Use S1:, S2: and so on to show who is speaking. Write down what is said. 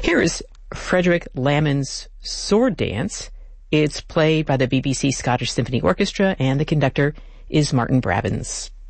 S1: Here is Frederick Lamon's Sword Dance. It's played by the BBC Scottish Symphony Orchestra, and the conductor is Martin Brabbins.